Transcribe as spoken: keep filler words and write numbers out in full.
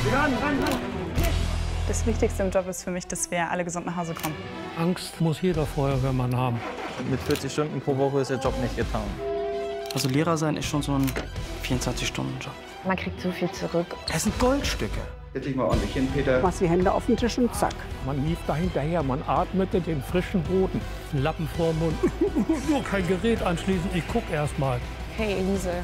Das Wichtigste im Job ist für mich, dass wir alle gesund nach Hause kommen. Angst muss jeder Feuerwehrmann haben. Mit vierzig Stunden pro Woche ist der Job nicht getan. Also Lehrer sein ist schon so ein vierundzwanzig-Stunden-Job. Man kriegt so viel zurück. Das sind Goldstücke. Setz dich mal ordentlich hin, Peter. Machst die Hände auf den Tisch und zack. Man lief da hinterher, man atmete den frischen Boden. Ein Lappen vorm Mund. Nur kein Gerät anschließen, ich guck erst mal. Hey Elise,